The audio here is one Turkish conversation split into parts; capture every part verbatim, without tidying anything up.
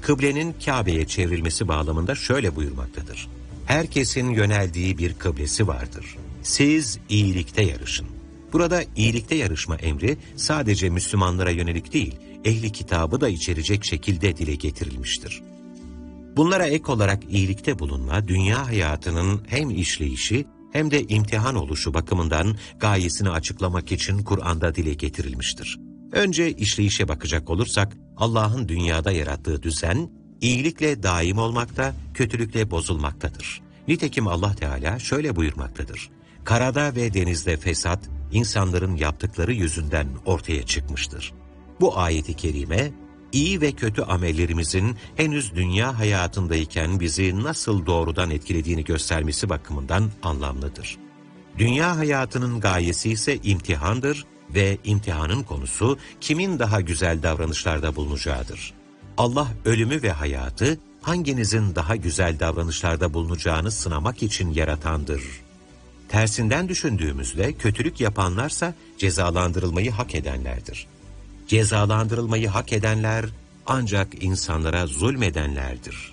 kıblenin Kabe'ye çevrilmesi bağlamında şöyle buyurmaktadır. Herkesin yöneldiği bir kıblesi vardır. Siz iyilikte yarışın. Burada iyilikte yarışma emri sadece Müslümanlara yönelik değil, ehli kitabı da içerecek şekilde dile getirilmiştir. Bunlara ek olarak iyilikte bulunma, dünya hayatının hem işleyişi hem de imtihan oluşu bakımından gayesini açıklamak için Kur'an'da dile getirilmiştir. Önce işleyişe bakacak olursak, Allah'ın dünyada yarattığı düzen, iyilikle daim olmakta, kötülükle bozulmaktadır. Nitekim Allah Teala şöyle buyurmaktadır. Karada ve denizde fesat, insanların yaptıkları yüzünden ortaya çıkmıştır. Bu ayeti kerime, iyi ve kötü amellerimizin henüz dünya hayatındayken bizi nasıl doğrudan etkilediğini göstermesi bakımından anlamlıdır. Dünya hayatının gayesi ise imtihandır ve imtihanın konusu kimin daha güzel davranışlarda bulunacağıdır. Allah ölümü ve hayatı hanginizin daha güzel davranışlarda bulunacağını sınamak için yaratandır. Tersinden düşündüğümüzde kötülük yapanlarsa cezalandırılmayı hak edenlerdir. Cezalandırılmayı hak edenler ancak insanlara zulmedenlerdir.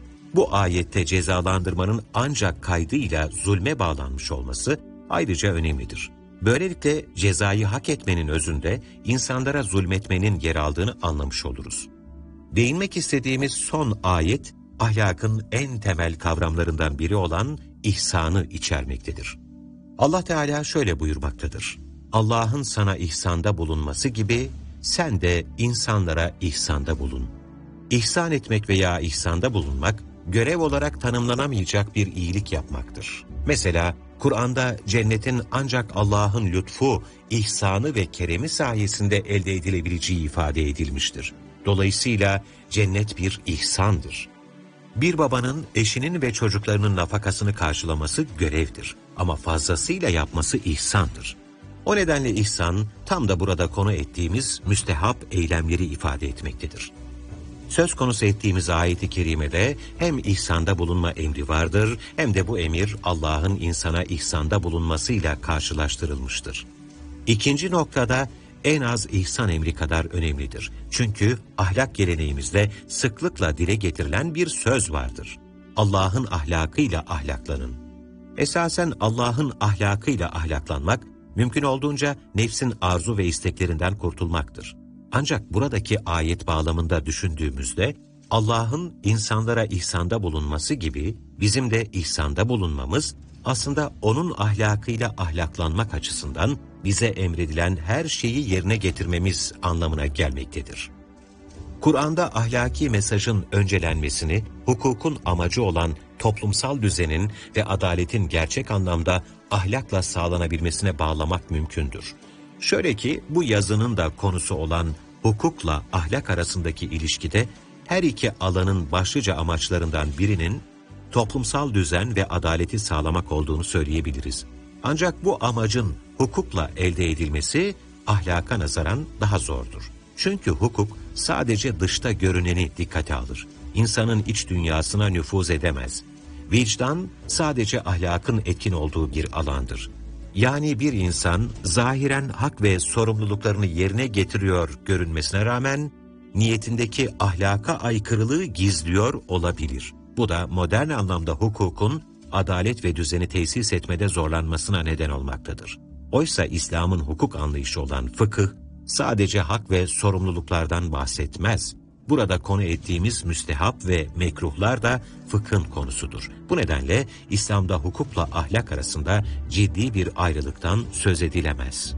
Bu ayette cezalandırmanın ancak kaydıyla zulme bağlanmış olması ayrıca önemlidir. Böylelikle cezayı hak etmenin özünde insanlara zulmetmenin yer aldığını anlamış oluruz. Değinmek istediğimiz son ayet, ahlakın en temel kavramlarından biri olan ihsanı içermektedir. Allah Teala şöyle buyurmaktadır. Allah'ın sana ihsanda bulunması gibi sen de insanlara ihsanda bulun. İhsan etmek veya ihsanda bulunmak, görev olarak tanımlanamayacak bir iyilik yapmaktır. Mesela Kur'an'da cennetin ancak Allah'ın lütfu, ihsanı ve keremi sayesinde elde edilebileceği ifade edilmiştir. Dolayısıyla cennet bir ihsandır. Bir babanın eşinin ve çocuklarının nafakasını karşılaması görevdir. Ama fazlasıyla yapması ihsandır. O nedenle ihsan, tam da burada konu ettiğimiz müstehap eylemleri ifade etmektedir. Söz konusu ettiğimiz ayet-i kerimede hem ihsanda bulunma emri vardır, hem de bu emir Allah'ın insana ihsanda bulunmasıyla karşılaştırılmıştır. İkinci noktada en az ihsan emri kadar önemlidir. Çünkü ahlak geleneğimizde sıklıkla dile getirilen bir söz vardır. Allah'ın ahlakıyla ahlaklanın. Esasen Allah'ın ahlakıyla ahlaklanmak, mümkün olduğunca nefsin arzu ve isteklerinden kurtulmaktır. Ancak buradaki ayet bağlamında düşündüğümüzde, Allah'ın insanlara ihsanda bulunması gibi bizim de ihsanda bulunmamız, aslında onun ahlakıyla ahlaklanmak açısından bize emredilen her şeyi yerine getirmemiz anlamına gelmektedir. Kur'an'da ahlaki mesajın öncelenmesini, hukukun amacı olan toplumsal düzenin ve adaletin gerçek anlamda ahlakla sağlanabilmesine bağlamak mümkündür. Şöyle ki bu yazının da konusu olan hukukla ahlak arasındaki ilişkide her iki alanın başlıca amaçlarından birinin toplumsal düzen ve adaleti sağlamak olduğunu söyleyebiliriz. Ancak bu amacın hukukla elde edilmesi ahlaka nazaran daha zordur. Çünkü hukuk sadece dışta görüneni dikkate alır. İnsanın iç dünyasına nüfuz edemez. Vicdan sadece ahlakın etkin olduğu bir alandır. Yani bir insan zahiren hak ve sorumluluklarını yerine getiriyor görünmesine rağmen niyetindeki ahlaka aykırılığı gizliyor olabilir. Bu da modern anlamda hukukun adalet ve düzeni tesis etmede zorlanmasına neden olmaktadır. Oysa İslam'ın hukuk anlayışı olan fıkıh sadece hak ve sorumluluklardan bahsetmez. Burada konu ettiğimiz müstehap ve mekruhlar da fıkhın konusudur. Bu nedenle İslam'da hukukla ahlak arasında ciddi bir ayrılıktan söz edilemez.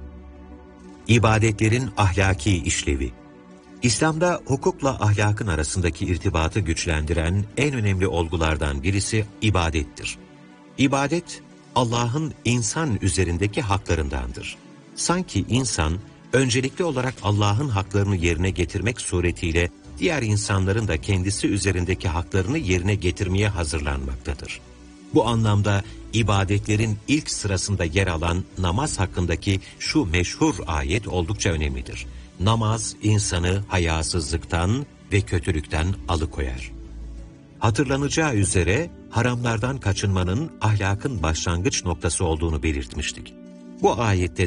İbadetlerin ahlaki işlevi. İslam'da hukukla ahlakın arasındaki irtibatı güçlendiren en önemli olgulardan birisi ibadettir. İbadet, Allah'ın insan üzerindeki haklarındandır. Sanki insan, öncelikli olarak Allah'ın haklarını yerine getirmek suretiyle diğer insanların da kendisi üzerindeki haklarını yerine getirmeye hazırlanmaktadır. Bu anlamda ibadetlerin ilk sırasında yer alan namaz hakkındaki şu meşhur ayet oldukça önemlidir. Namaz insanı hayasızlıktan ve kötülükten alıkoyar. Hatırlanacağı üzere haramlardan kaçınmanın ahlakın başlangıç noktası olduğunu belirtmiştik. Bu ayette de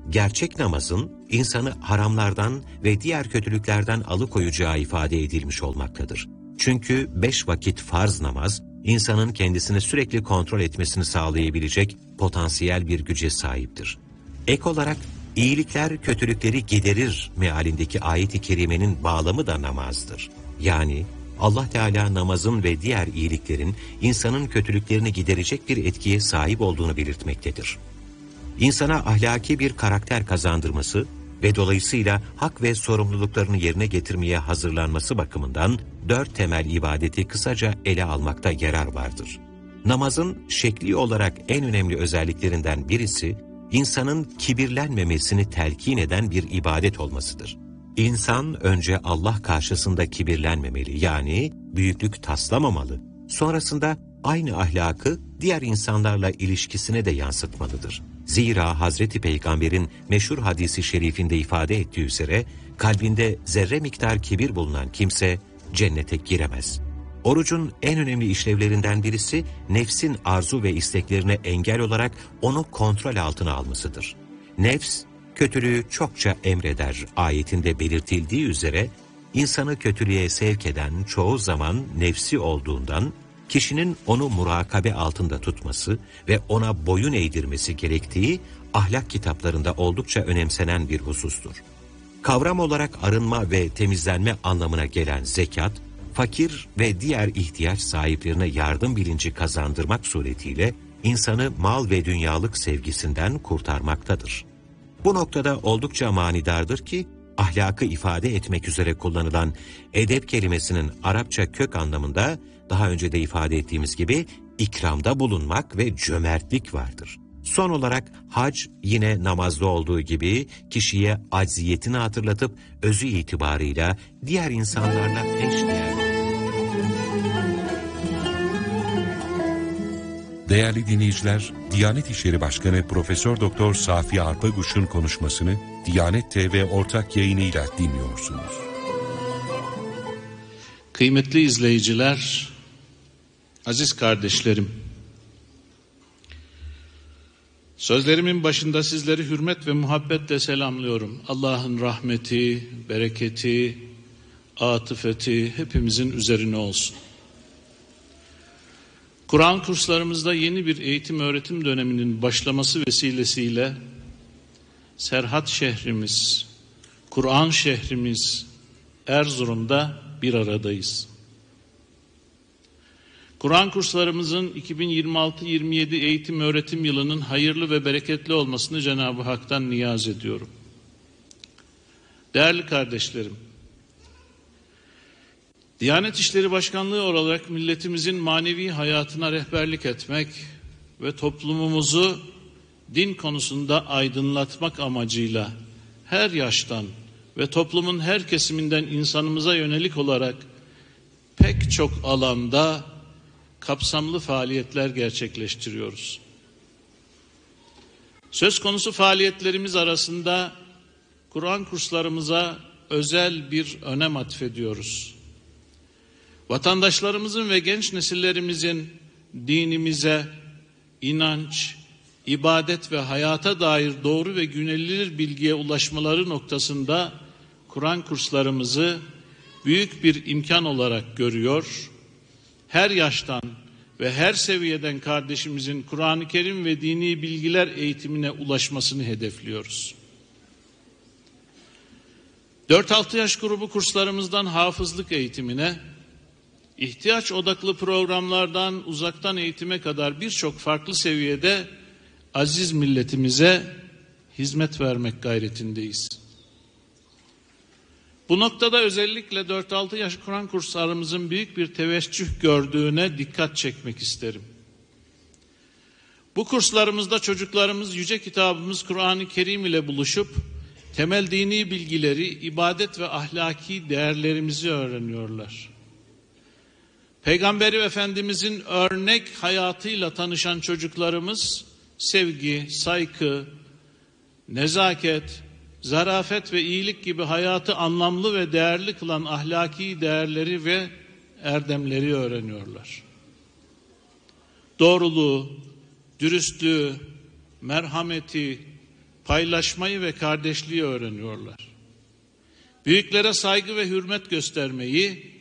Gerçek namazın insanı haramlardan ve diğer kötülüklerden alıkoyacağı ifade edilmiş olmaktadır. Çünkü beş vakit farz namaz, insanın kendisini sürekli kontrol etmesini sağlayabilecek potansiyel bir güce sahiptir. Ek olarak iyilikler kötülükleri giderir mealindeki ayet-i kerimenin bağlamı da namazdır. Yani Allah Teala namazın ve diğer iyiliklerin insanın kötülüklerini giderecek bir etkiye sahip olduğunu belirtmektedir. İnsana ahlaki bir karakter kazandırması ve dolayısıyla hak ve sorumluluklarını yerine getirmeye hazırlanması bakımından dört temel ibadeti kısaca ele almakta yarar vardır. Namazın şekli olarak en önemli özelliklerinden birisi, insanın kibirlenmemesini telkin eden bir ibadet olmasıdır. İnsan önce Allah karşısında kibirlenmemeli, yani büyüklük taslamamalı. Sonrasında aynı ahlakı diğer insanlarla ilişkisine de yansıtmalıdır. Zira Hazreti Peygamber'in meşhur hadisi şerifinde ifade ettiği üzere, kalbinde zerre miktar kibir bulunan kimse cennete giremez. Orucun en önemli işlevlerinden birisi, nefsin arzu ve isteklerine engel olarak onu kontrol altına almasıdır. Nefs, kötülüğü çokça emreder ayetinde belirtildiği üzere, insanı kötülüğe sevk eden çoğu zaman nefsi olduğundan, kişinin onu murakabe altında tutması ve ona boyun eğdirmesi gerektiği ahlak kitaplarında oldukça önemsenen bir husustur. Kavram olarak arınma ve temizlenme anlamına gelen zekat, fakir ve diğer ihtiyaç sahiplerine yardım bilinci kazandırmak suretiyle insanı mal ve dünyalık sevgisinden kurtarmaktadır. Bu noktada oldukça manidardır ki, ahlakı ifade etmek üzere kullanılan edep kelimesinin Arapça kök anlamında, daha önce de ifade ettiğimiz gibi, ikramda bulunmak ve cömertlik vardır. Son olarak hac yine namazda olduğu gibi kişiye acziyetini hatırlatıp özü itibarıyla diğer insanlarla eşdeğer. Değerli dinleyiciler, Diyanet İşleri Başkanı Profesör Doktor Safi Arpaguş'un konuşmasını Diyanet T V ortak yayınıyla dinliyorsunuz. Kıymetli izleyiciler, aziz kardeşlerim, sözlerimin başında sizleri hürmet ve muhabbetle selamlıyorum. Allah'ın rahmeti, bereketi, atıfeti hepimizin üzerine olsun. Kur'an kurslarımızda yeni bir eğitim öğretim döneminin başlaması vesilesiyle Serhat şehrimiz, Kur'an şehrimiz Erzurum'da bir aradayız. Kur'an kurslarımızın iki bin yirmi altı yirmi yedi eğitim öğretim yılının hayırlı ve bereketli olmasını Cenab-ı Hak'tan niyaz ediyorum. Değerli kardeşlerim, Diyanet İşleri Başkanlığı olarak milletimizin manevi hayatına rehberlik etmek ve toplumumuzu din konusunda aydınlatmak amacıyla her yaştan ve toplumun her kesiminden insanımıza yönelik olarak pek çok alanda kapsamlı faaliyetler gerçekleştiriyoruz. Söz konusu faaliyetlerimiz arasında Kur'an kurslarımıza özel bir önem atfediyoruz. Vatandaşlarımızın ve genç nesillerimizin dinimize, inanç, ibadet ve hayata dair doğru ve güvenilir bilgiye ulaşmaları noktasında Kur'an kurslarımızı büyük bir imkan olarak görüyor. Her yaştan ve her seviyeden kardeşimizin Kur'an-ı Kerim ve dini bilgiler eğitimine ulaşmasını hedefliyoruz. dört altı yaş grubu kurslarımızdan hafızlık eğitimine, ihtiyaç odaklı programlardan uzaktan eğitime kadar birçok farklı seviyede aziz milletimize hizmet vermek gayretindeyiz. Bu noktada özellikle dört altı yaş Kur'an kurslarımızın büyük bir teveccüh gördüğüne dikkat çekmek isterim. Bu kurslarımızda çocuklarımız yüce kitabımız Kur'an-ı Kerim ile buluşup temel dini bilgileri, ibadet ve ahlaki değerlerimizi öğreniyorlar. Peygamberi Efendimizin örnek hayatıyla tanışan çocuklarımız sevgi, saygı, nezaket, zarafet ve iyilik gibi hayatı anlamlı ve değerli kılan ahlaki değerleri ve erdemleri öğreniyorlar. Doğruluğu, dürüstlüğü, merhameti, paylaşmayı ve kardeşliği öğreniyorlar. Büyüklere saygı ve hürmet göstermeyi,